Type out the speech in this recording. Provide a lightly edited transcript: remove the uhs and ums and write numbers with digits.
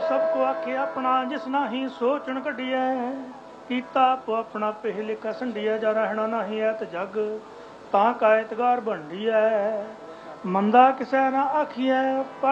ਸਭ ਕੋ ਆਖੇ ਆਪਣਾ ਜਿਸ ਨਾਹੀਂ ਸੋਚਣ ਕੱਢੀਐ ਕੀਤਾ ਆਪੋ ਆਪਣਾ ਪਹਿ ਲਿਖਾ ਸੰਡੀਐ ਜਾ ਰਹਿਣਾ ਨਹੀਂ ਐਤ ਜਗ ਤਾਂ ਕਾ ਐਤਗਾਰ ਬਣਦੀ ਐ ਮੰਦਾ ਕਿਸੈ ਨਾ ਆਖੀਐ